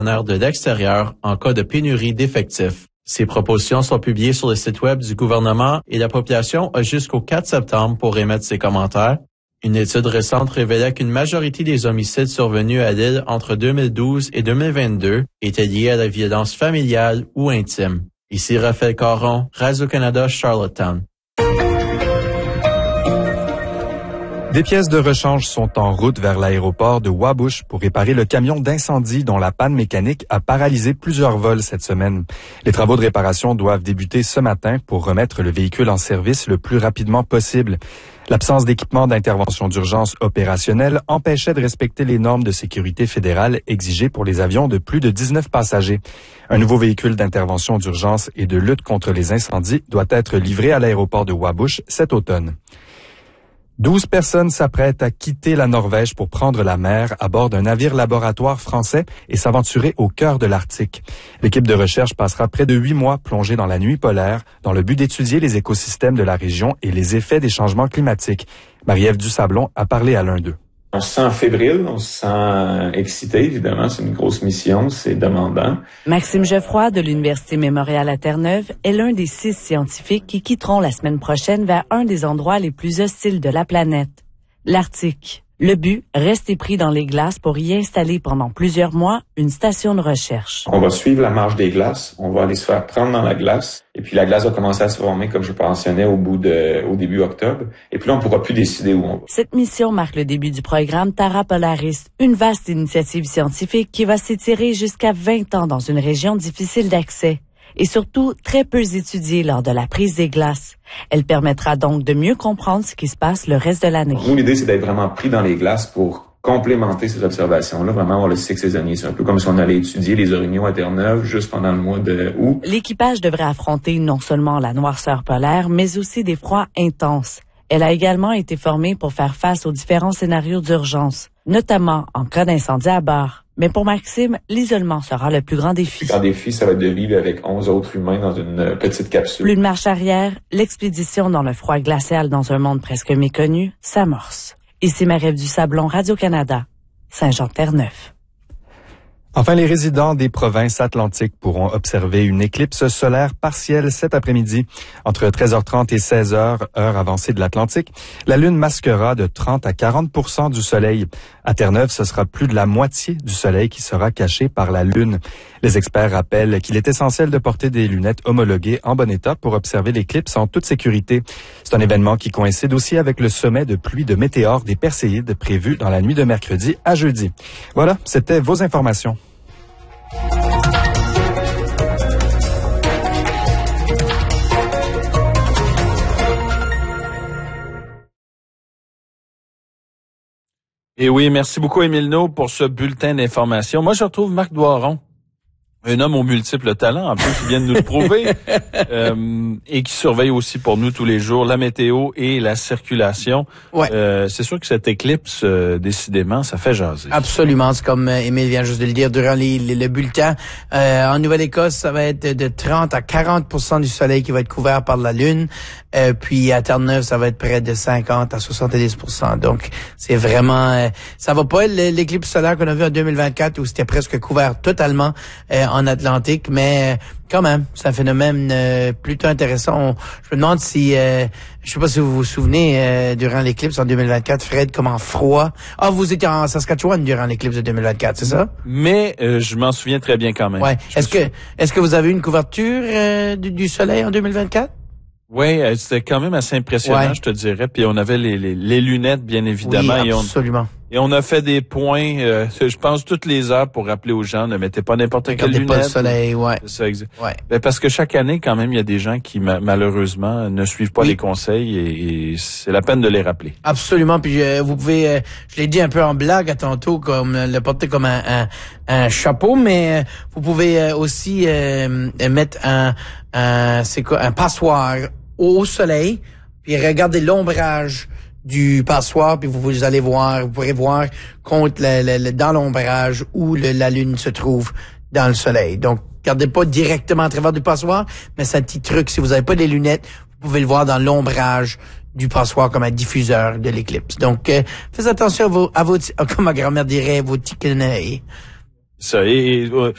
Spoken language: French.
de l'extérieur en cas de pénurie d'effectifs. Ces propositions sont publiées sur le site web du gouvernement et la population a jusqu'au 4 septembre pour émettre ses commentaires. Une étude récente révélait qu'une majorité des homicides survenus à l'île entre 2012 et 2022 étaient liés à la violence familiale ou intime. Ici Raphaël Caron, Radio-Canada, Charlottetown. Des pièces de rechange sont en route vers l'aéroport de Wabush pour réparer le camion d'incendie dont la panne mécanique a paralysé plusieurs vols cette semaine. Les travaux de réparation doivent débuter ce matin pour remettre le véhicule en service le plus rapidement possible. L'absence d'équipement d'intervention d'urgence opérationnel empêchait de respecter les normes de sécurité fédérale exigées pour les avions de plus de 19 passagers. Un nouveau véhicule d'intervention d'urgence et de lutte contre les incendies doit être livré à l'aéroport de Wabush cet automne. 12 personnes s'apprêtent à quitter la Norvège pour prendre la mer à bord d'un navire laboratoire français et s'aventurer au cœur de l'Arctique. L'équipe de recherche passera près de 8 mois plongée dans la nuit polaire dans le but d'étudier les écosystèmes de la région et les effets des changements climatiques. Marie-Ève Dusablon a parlé à l'un d'eux. On se sent fébrile, on se sent excité, évidemment, c'est une grosse mission, c'est demandant. Maxime Geoffroy de l'Université Mémorial à Terre-Neuve est l'un des 6 scientifiques qui quitteront la semaine prochaine vers un des endroits les plus hostiles de la planète, l'Arctique. Le but, rester pris dans les glaces pour y installer pendant plusieurs mois une station de recherche. On va suivre la marche des glaces, on va aller se faire prendre dans la glace, et puis la glace va commencer à se former, comme je mentionnais, au début octobre, et puis là, on ne pourra plus décider où on va. Cette mission marque le début du programme Terra Polaris, une vaste initiative scientifique qui va s'étirer jusqu'à 20 ans dans une région difficile d'accès. Et surtout très peu étudiée lors de la prise des glaces. Elle permettra donc de mieux comprendre ce qui se passe le reste de l'année. Nous, l'idée, c'est d'être vraiment pris dans les glaces pour complémenter ces observations-là, vraiment avoir le cycle saisonnier. C'est un peu comme si on allait étudier les orignaux à Terre-Neuve juste pendant le mois d'août. L'équipage devrait affronter non seulement la noirceur polaire, mais aussi des froids intenses. Elle a également été formée pour faire face aux différents scénarios d'urgence, notamment en cas d'incendie à bord. Mais pour Maxime, l'isolement sera le plus grand défi. Le grand défi, ça va être de vivre avec 11 autres humains dans une petite capsule. Plus de marche arrière, l'expédition dans le froid glacial dans un monde presque méconnu s'amorce. Ici Marie-Ève Dusablon, Radio-Canada, Saint-Jean-Terre-Neuve. Enfin, les résidents des provinces atlantiques pourront observer une éclipse solaire partielle cet après-midi. Entre 13h30 et 16h, heure avancée de l'Atlantique, la Lune masquera de 30 à 40% du Soleil. À Terre-Neuve, ce sera plus de la moitié du Soleil qui sera caché par la Lune. Les experts rappellent qu'il est essentiel de porter des lunettes homologuées en bon état pour observer l'éclipse en toute sécurité. C'est un événement qui coïncide aussi avec le sommet de pluie de météores des Perséides prévu dans la nuit de mercredi à jeudi. Voilà, c'était vos informations. Et oui, merci beaucoup, Émile No, pour ce bulletin d'information. Moi, je retrouve Marc Doiron, un homme aux multiples talents, en plus, qui vient de nous le prouver, et qui surveille aussi pour nous tous les jours la météo et la circulation. Ouais. C'est sûr que cette éclipse, décidément, ça fait jaser. Absolument. C'est comme Émile vient juste de le dire durant le bulletin. En Nouvelle-Écosse, ça va être de 30 à 40% du soleil qui va être couvert par la Lune. Puis à Terre-Neuve, ça va être près de 50 à 70%. Donc, c'est vraiment... ça va pas être l'éclipse solaire qu'on a vu en 2024 où c'était presque couvert totalement en Atlantique, mais quand même, c'est un phénomène plutôt intéressant. Je me demande si... je sais pas si vous vous souvenez, durant l'éclipse en 2024, Fred, comment froid... Ah, vous étiez en Saskatchewan durant l'éclipse de 2024, c'est ça? Mais je m'en souviens très bien quand même. Ouais. Est-ce que vous avez eu une couverture du soleil en 2024? Oui, c'était quand même assez impressionnant, je te dirais. Puis on avait les lunettes, bien évidemment. Oui, absolument. Et on a fait des points, je pense, toutes les heures pour rappeler aux gens, ne mettez pas n'importe quelle lunette. Pas le soleil, ouais. C'est ça, exact. Ouais. Ben, parce que chaque année, quand même, il y a des gens qui, malheureusement, ne suivent pas les conseils et c'est la peine de les rappeler. Absolument. Puis vous pouvez, je l'ai dit un peu en blague à tantôt, comme le porter comme un chapeau, mais vous pouvez aussi mettre un passoire au soleil, puis regardez l'ombrage du passoire, puis vous allez voir, vous pourrez voir contre dans l'ombrage où la lune se trouve dans le soleil. Donc, regardez pas directement à travers du passoire, mais c'est un petit truc. Si vous n'avez pas des lunettes, vous pouvez le voir dans l'ombrage du passoire comme un diffuseur de l'éclipse. Donc, faites attention à vos comme ma grand-mère dirait, vos petits quenouilles. Ça, et